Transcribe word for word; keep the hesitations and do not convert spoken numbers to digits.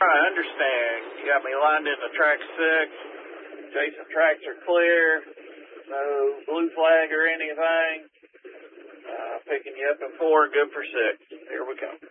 I understand. You got me lined into track six. Jason tracks are clear. No blue flag or anything. Uh, picking you up in four, good for six. Here we go.